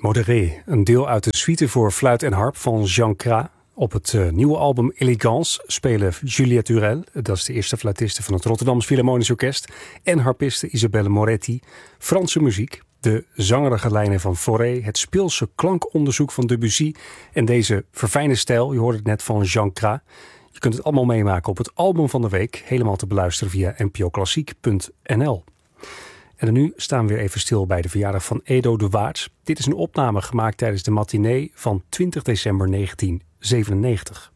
Modéré, een deel uit de suite voor fluit en harp van Jean Cras. Op het nieuwe album Elegance spelen Juliette Durel, dat is de eerste fluitiste van het Rotterdams Philharmonisch Orkest, en harpiste Isabelle Moretti, Franse muziek. De zangerige lijnen van Fauré, het speelse klankonderzoek van Debussy en deze verfijnde stijl, je hoorde het net van Jean Cras. Je kunt het allemaal meemaken op het album van de week, helemaal te beluisteren via npoklassiek.nl. En nu staan we weer even stil bij de verjaardag van Edo de Waard. Dit is een opname gemaakt tijdens de matinee van 20 december 1997.